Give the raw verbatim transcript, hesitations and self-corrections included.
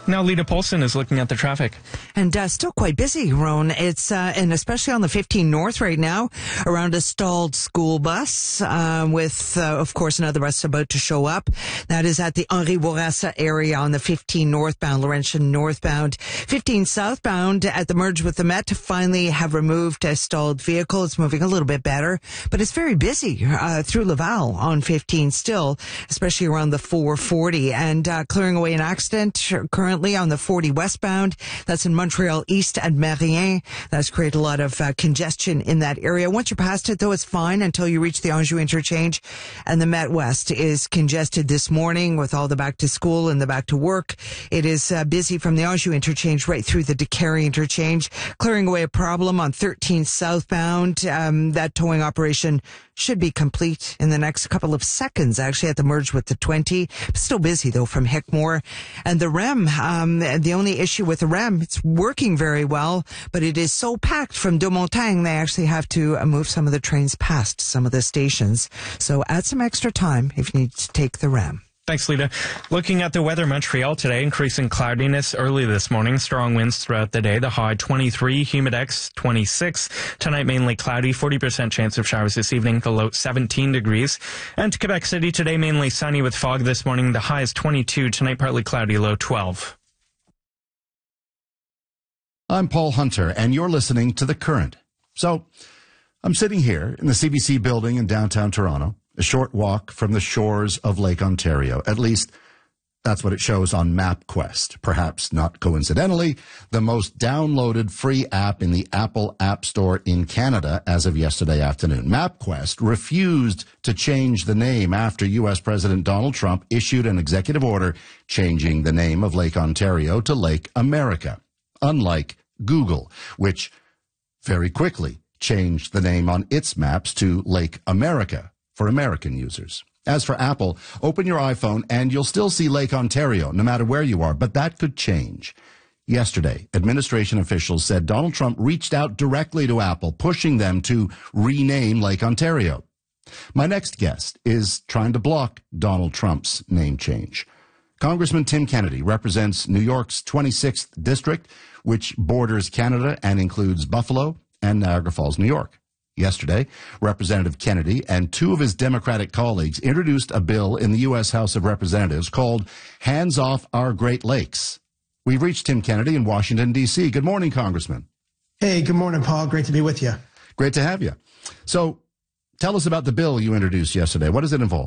Now Lita Polson is looking at the traffic. And uh, still quite busy, Ron. It's, uh, and especially on the fifteen North right now, around a stalled school bus, uh, with, uh, of course, another bus about to show up. That is at the Henri Bourassa area on the fifteen northbound, Laurentian northbound. fifteen southbound at the merge with the Met to finally have removed a stalled vehicle. It's moving a little bit better, but it's very busy, uh, through Laval on fifteen still, especially around the four forty, and, uh, clearing away an accident currently on the forty westbound. That's in Montreal East at Marien. That's created a lot of uh, congestion in that area. Once you're past it, though, it's fine until you reach the Anjou interchange. And the Met West is congested this morning with all the back to school and the back to work. It is uh, busy from the Anjou interchange right through the Décarie interchange, clearing away a problem on thirteen southbound. Um, that towing operation should be complete in the next couple of seconds, actually, at the merge with the twenty. Still busy, though, from Hickmore. And the R E M, um, the only issue with the R E M, it's working very well, but it is so packed from Deux Montagnes, they actually have to uh, move some of the trains past some of the stations. So add some extra time if you need to take the R E M. Thanks, Lita. Looking at the weather, Montreal today, increasing cloudiness early this morning, strong winds throughout the day. The high twenty-three, humidex twenty-six. Tonight mainly cloudy, forty percent chance of showers this evening, the low seventeen degrees. And to Quebec City today, mainly sunny with fog this morning. The high is twenty-two, tonight partly cloudy, low twelve. I'm Paul Hunter, and you're listening to The Current. So, I'm sitting here in the C B C building in downtown Toronto, a short walk from the shores of Lake Ontario. At least, that's what it shows on MapQuest. Perhaps not coincidentally, the most downloaded free app in the Apple App Store in Canada as of yesterday afternoon. MapQuest refused to change the name after U S President Donald Trump issued an executive order changing the name of Lake Ontario to Lake America, unlike Google, which very quickly changed the name on its maps to Lake America for American users. As for Apple, open your iPhone and you'll still see Lake Ontario, no matter where you are, but that could change. Yesterday, administration officials said Donald Trump reached out directly to Apple, pushing them to rename Lake Ontario. My next guest is trying to block Donald Trump's name change. Congressman Tim Kennedy represents New York's twenty-sixth district, which borders Canada and includes Buffalo and Niagara Falls, New York. Yesterday, Representative Kennedy and two of his Democratic colleagues introduced a bill in the U S House of Representatives called Hands Off Our Great Lakes. We've reached Tim Kennedy in Washington, D C Good morning, Congressman. Hey, good morning, Paul. Great to be with you. Great to have you. So tell us about the bill you introduced yesterday. What does it involve?